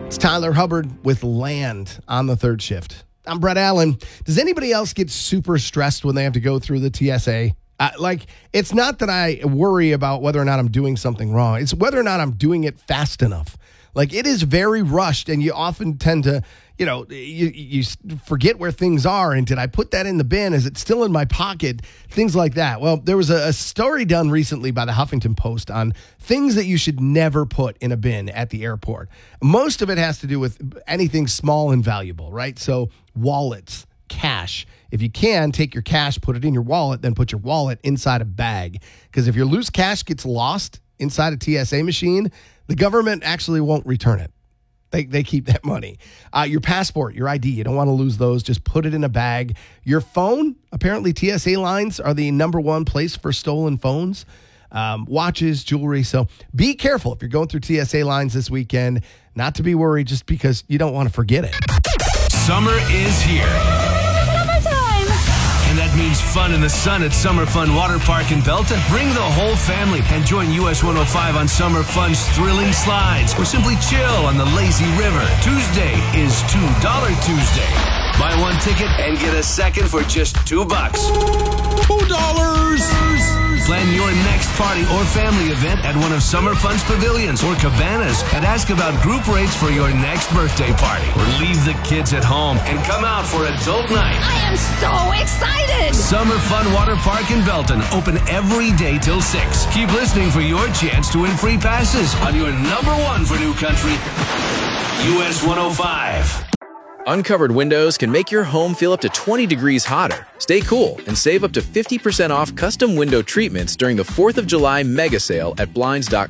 It's Tyler Hubbard with Land on the third shift. I'm Brett Allen. Does anybody else get super stressed when they have to go through the TSA? It's not that I worry about whether or not I'm doing something wrong. It's whether or not I'm doing it fast enough. Like, it is very rushed, and you often tend to, you forget where things are. And did I put that in the bin? Is it still in my pocket? Things like that. Well, there was a story done recently by the Huffington Post on things that you should never put in a bin at the airport. Most of it has to do with anything small and valuable, right? So wallets, cash. If you can, take your cash, put it in your wallet, then put your wallet inside a bag. Because if your loose cash gets lost inside a TSA machine, the government actually won't return it. They keep that money. Your passport, your ID, you don't want to lose those. Just put it in a bag. Your phone, apparently TSA lines are the number one place for stolen phones, watches, jewelry. So be careful if you're going through TSA lines this weekend. Not to be worried just because you don't want to forget it. Summer is here. And that means fun in the sun at Summer Fun Water Park in Belton. Bring the whole family and join US 105 on Summer Fun's thrilling slides or simply chill on the lazy river. Tuesday is $2 Tuesday. Buy one ticket and get a second for just $2. $2. Plan your next party or family event at one of Summer Fun's pavilions or cabanas and ask about group rates for your next birthday party. Or leave the kids at home and come out for adult night. I am so excited! Summer Fun Water Park in Belton, open every day till 6. Keep listening for your chance to win free passes on your number one for New Country, US 105. Uncovered windows can make your home feel up to 20 degrees hotter. Stay cool and save up to 50% off custom window treatments during the 4th of July mega sale at Blinds.com.